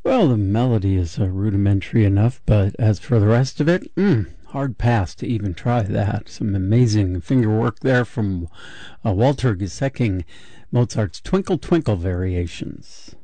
Well, the melody is rudimentary enough, but as for the rest of it, hard pass to even try that. Some amazing finger work there from Walter Gesecking, Mozart's Twinkle Twinkle Variations.